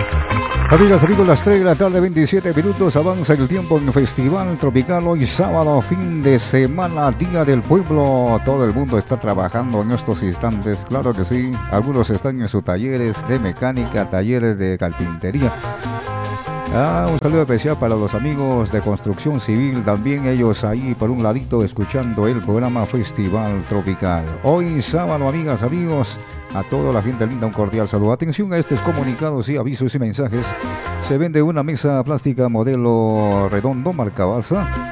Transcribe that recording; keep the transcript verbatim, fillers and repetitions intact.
Amigas, amigos, las tres de la tarde, veintisiete minutos, avanza el tiempo en Festival Tropical. Hoy sábado, fin de semana, Día del Pueblo. Todo el mundo está trabajando en estos instantes, claro que sí. Algunos están en sus talleres de mecánica, talleres de carpintería. Ah, un saludo especial para los amigos de Construcción Civil, también ellos ahí por un ladito escuchando el programa Festival Tropical. Hoy sábado, amigas, amigos, a toda la gente linda un cordial saludo. Atención a estos comunicados y avisos y mensajes. Se vende una mesa plástica modelo redondo marca Basa